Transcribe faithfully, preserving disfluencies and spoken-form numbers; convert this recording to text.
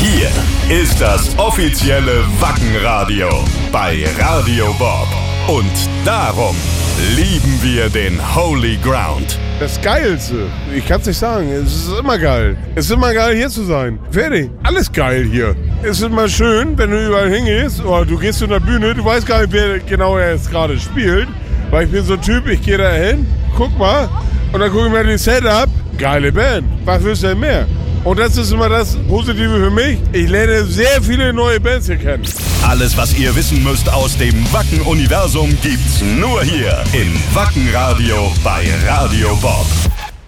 Hier ist das offizielle Wackenradio bei Radio Bob. Und darum lieben wir den Holy Ground. Das Geilste, ich kann's nicht sagen, es ist immer geil. Es ist immer geil, hier zu sein. Fertig, alles geil hier. Es ist immer schön, wenn du überall hingehst, oder du gehst zu einer Bühne, du weißt gar nicht, wer genau er jetzt gerade spielt. Weil ich bin so ein Typ, ich gehe da hin, guck mal, und dann gucke ich mir die Setup. Geile Band, was willst du denn mehr? Und das ist immer das Positive für mich. Ich lerne sehr viele neue Bands hier kennen. Alles, was ihr wissen müsst aus dem Wacken-Universum, gibt's nur hier im Wackenradio bei Radio Bob.